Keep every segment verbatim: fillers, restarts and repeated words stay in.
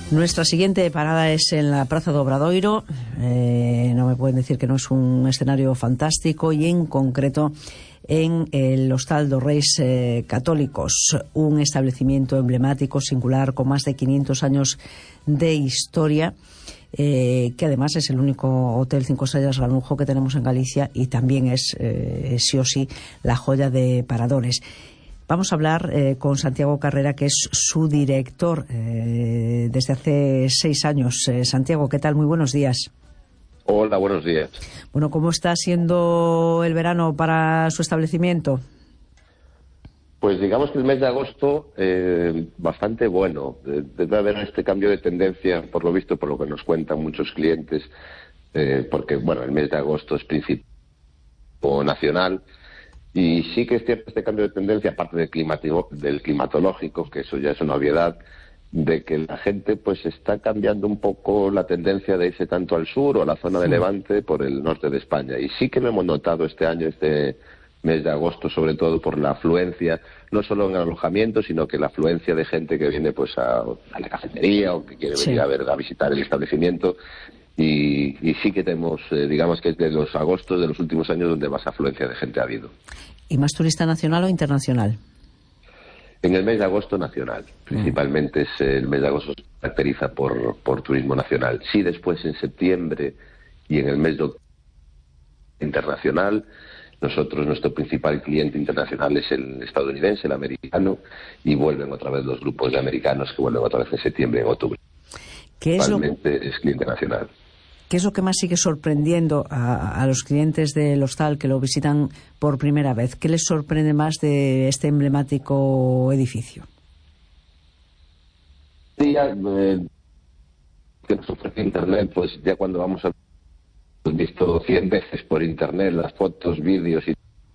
Nuestra siguiente parada es en la Praza do Obradoiro. Eh, no me pueden decir que no es un escenario fantástico, y en concreto en el Hostal dos Reis eh, Católicos, un establecimiento emblemático, singular, con más de quinientos años de historia, eh, que además es el único hotel cinco estrellas gran lujo que tenemos en Galicia, y también es, eh, sí o sí, la joya de paradores. Vamos a hablar eh, con Santiago Carrera, que es su director eh, desde hace seis años. Eh, Santiago, ¿qué tal? Muy buenos días. Hola, buenos días. Bueno, ¿cómo está siendo el verano para su establecimiento? Pues digamos que el mes de agosto eh, bastante bueno. Debe haber este cambio de tendencia, por lo visto, por lo que nos cuentan muchos clientes, eh, porque bueno, el mes de agosto es principio nacional. Y sí que es cierto este cambio de tendencia, aparte del, climático, del climatológico, que eso ya es una obviedad, de que la gente pues está cambiando un poco la tendencia de irse tanto al sur o a la zona de Levante por el norte de España. Y sí que lo hemos notado este año, este mes de agosto, sobre todo por la afluencia, no solo en alojamiento, sino que la afluencia de gente que viene pues a, a la cafetería o que quiere venir sí. a ver a visitar el establecimiento. Y, y sí que tenemos, eh, digamos que es de los agostos de los últimos años donde más afluencia de gente ha habido. ¿Y más turista nacional o internacional? En el mes de agosto nacional, principalmente. Mm. es el mes de agosto se caracteriza por, por turismo nacional. Sí, después en septiembre y en el mes de octubre internacional. Nosotros, nuestro principal cliente internacional es el estadounidense, el americano, y vuelven otra vez los grupos de americanos que vuelven otra vez en septiembre y en octubre. ¿Qué es lo... es cliente nacional. ¿Qué es lo que más sigue sorprendiendo a, a los clientes del hostal que lo visitan por primera vez? ¿Qué les sorprende más de este emblemático edificio? Sí, ya, eh, que nos ofrece Internet, pues ya cuando vamos a... Hemos visto cien veces por Internet las fotos, vídeos y...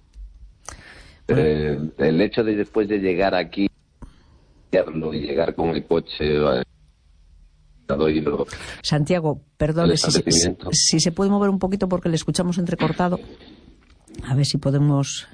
Eh, el hecho de después de llegar aquí y llegar con el coche... Santiago, perdone, si, si, si se puede mover un poquito porque le escuchamos entrecortado. A ver si podemos...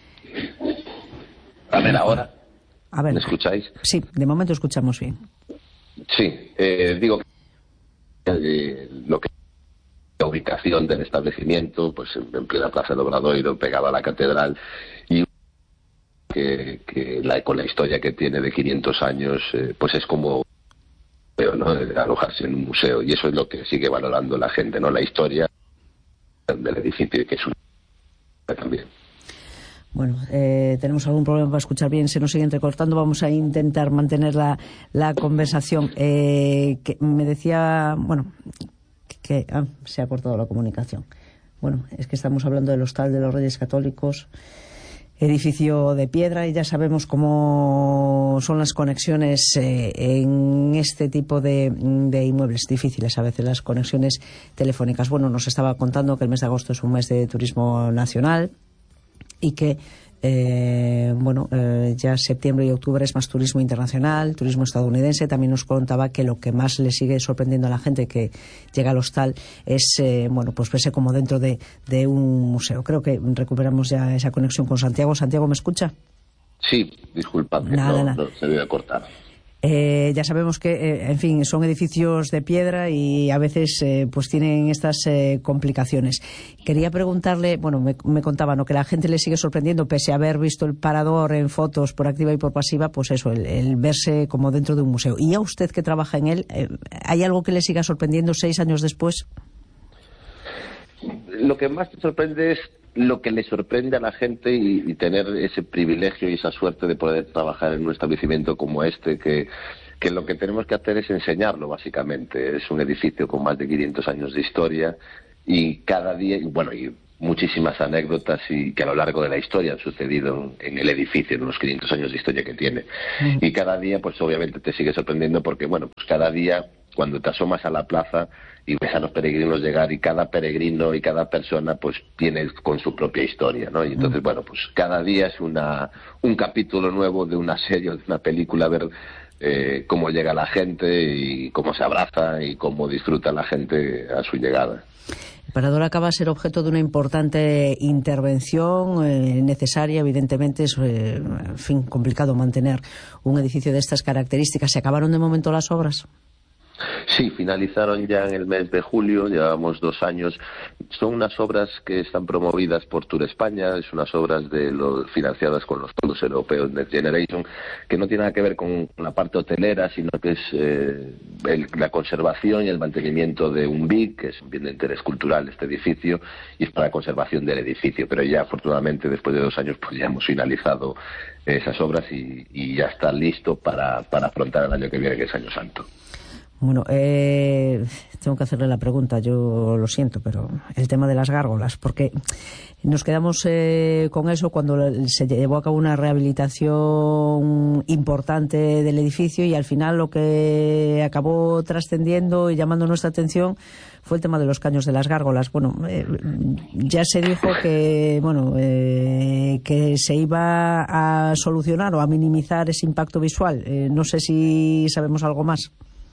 A ver, ahora. A ver. ¿Me escucháis? Sí, de momento escuchamos bien. Sí, eh, digo que eh, lo que la ubicación del establecimiento, pues en, en plena Plaza del Obradoiro, pegado a la catedral, y que, que la, con la historia que tiene de quinientos años, eh, pues es como... ¿no? de alojarse en un museo, y eso es lo que sigue valorando la gente, no la historia del edificio, que es una también. Bueno, eh, tenemos algún problema para escuchar bien, se nos sigue entrecortando, vamos a intentar mantener la, la conversación. Eh, que me decía, bueno, que ah, se ha cortado la comunicación. Bueno, es que estamos hablando del Hostal de los Reyes Católicos, edificio de piedra, y ya sabemos cómo son las conexiones eh, en este tipo de, de inmuebles, difíciles a veces las conexiones telefónicas. Bueno, nos estaba contando que el mes de agosto es un mes de turismo nacional y que eh, bueno, eh, ya septiembre y octubre es más turismo internacional, turismo estadounidense. También nos contaba que lo que más le sigue sorprendiendo a la gente que llega al hostal es eh, bueno, pues verse como dentro de, de un museo. Creo que recuperamos ya esa conexión con Santiago. Santiago, ¿me escucha? Sí, disculpadme, nada, no, nada. no se debe cortar. Eh, ya sabemos que, eh, en fin, son edificios de piedra y a veces eh, pues tienen estas eh, complicaciones. Quería preguntarle, bueno, me, me contaba, ¿no?, que la gente le sigue sorprendiendo, pese a haber visto el parador en fotos por activa y por pasiva, pues eso, el, el verse como dentro de un museo. Y a usted que trabaja en él, eh, ¿hay algo que le siga sorprendiendo seis años después? Lo que más te sorprende es lo que le sorprende a la gente y, y tener ese privilegio y esa suerte de poder trabajar en un establecimiento como este, que, que lo que tenemos que hacer es enseñarlo, básicamente. Es un edificio con más de quinientos años de historia y cada día, bueno, y muchísimas anécdotas y que a lo largo de la historia han sucedido en, en el edificio, en los quinientos años de historia que tiene. Mm. Y cada día, pues obviamente te sigue sorprendiendo porque, bueno, pues cada día cuando te asomas a la plaza y ves a los peregrinos llegar, y cada peregrino y cada persona pues viene con su propia historia, ¿no? Y entonces, bueno, pues cada día es una un capítulo nuevo de una serie o de una película, ver eh, cómo llega la gente y cómo se abraza y cómo disfruta la gente a su llegada. El parador acaba de ser objeto de una importante intervención eh, necesaria, evidentemente. Es, eh, en fin, complicado mantener un edificio de estas características. ¿Se acabaron de momento las obras? Sí, finalizaron ya en el mes de julio, llevamos dos años. Son unas obras que están promovidas por Tour España, es unas obras de los, financiadas con los fondos europeos Next Generation, que no tiene nada que ver con la parte hotelera, sino que es eh, el, la conservación y el mantenimiento de un B I C, que es un bien de interés cultural este edificio, y es para la conservación del edificio. Pero ya, afortunadamente, después de dos años, pues ya hemos finalizado esas obras y, y ya está listo para, para afrontar el año que viene, que es Año Santo. Bueno, eh, tengo que hacerle la pregunta, yo lo siento, pero el tema de las gárgolas, porque nos quedamos eh, con eso cuando se llevó a cabo una rehabilitación importante del edificio y al final lo que acabó trascendiendo y llamando nuestra atención fue el tema de los caños de las gárgolas. Bueno, eh, ya se dijo que, bueno, eh, que se iba a solucionar o a minimizar ese impacto visual. Eh, no sé si sabemos algo más.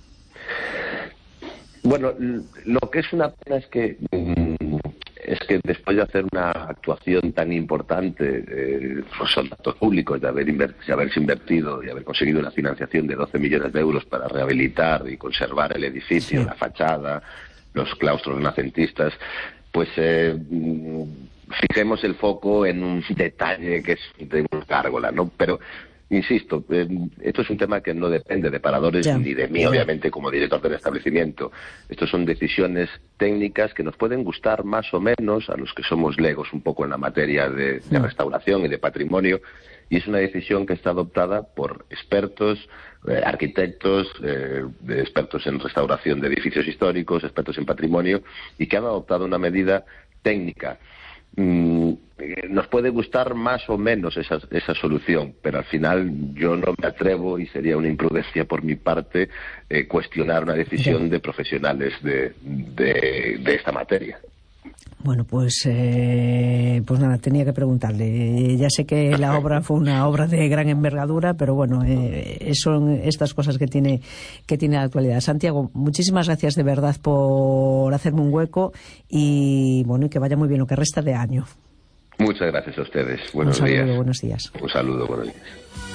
Bueno, lo que es una pena es que es que después de hacer una actuación tan importante, eh, pues son datos públicos, de, haber inver- de haberse invertido y haber conseguido una financiación de doce millones de euros para rehabilitar y conservar el edificio, sí, la fachada, los claustros renacentistas, pues eh, fijemos el foco en un detalle que es de una gárgola, ¿no? Pero insisto, eh, esto es un tema que no depende de paradores yeah. ni de mí, yeah. obviamente, como director del establecimiento. Estos son decisiones técnicas que nos pueden gustar más o menos a los que somos legos un poco en la materia de, de restauración y de patrimonio, y es una decisión que está adoptada por expertos, eh, arquitectos, eh, expertos en restauración de edificios históricos, expertos en patrimonio, y que han adoptado una medida técnica. Mm, nos puede gustar más o menos esa, esa solución, pero al final yo no me atrevo, y sería una imprudencia por mi parte, eh, cuestionar una decisión de profesionales de, de, de esta materia. Bueno, pues eh, pues nada, tenía que preguntarle. Ya sé que la obra fue una obra de gran envergadura, pero bueno, eh, son estas cosas que tiene que tiene la actualidad. Santiago, muchísimas gracias de verdad por hacerme un hueco y bueno, y que vaya muy bien lo que resta de año. Muchas gracias a ustedes. Buenos un saludo, días. Buenos días. Un saludo, buenos días.